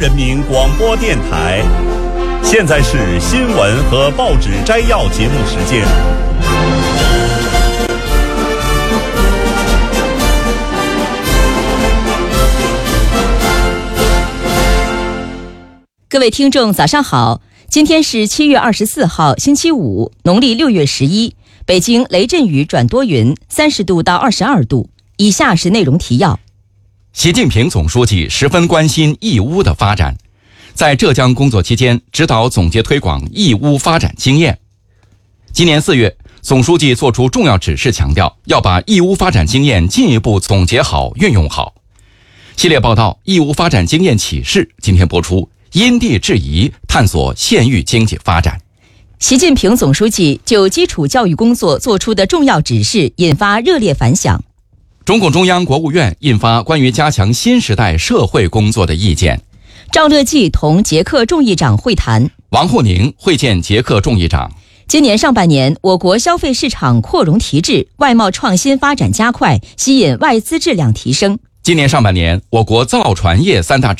人民广播电台，现在是新闻和报纸摘要节目时间。 各位听众早上好，今天是7月24号星期五，农历6月11，北京雷阵雨转多云，30度到22度。以下是内容提要。 习近平总书记十分关心义乌的发展，在浙江工作期间指导总结推广义乌发展经验。今年4月，总书记作出重要指示，强调要把义乌发展经验进一步总结好、运用好。系列报道《义乌发展经验启示》今天播出，因地制宜探索县域经济发展。 习近平总书记就基础教育工作作出的重要指示引发热烈反响。 中共中央、国务院印发关于加强新时代社会工作的意见。 赵乐际同捷克众议长会谈， 王沪宁会见捷克众议长。 今年上半年，我国消费市场扩容提质，外贸创新发展加快，吸引外资质量提升。 今年上半年，我国造船业三大